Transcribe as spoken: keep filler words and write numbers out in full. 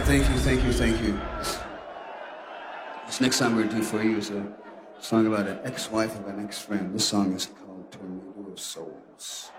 Thank you, thank you, thank you. This next song we're gonna do for you is a song about an ex-wife of an ex-friend. This song is called Tornado of Souls.